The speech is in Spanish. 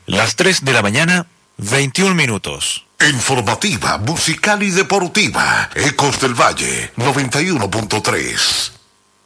Las 3 de la mañana, 21 minutos. Informativa, musical y deportiva. Ecos del Valle, 91.3.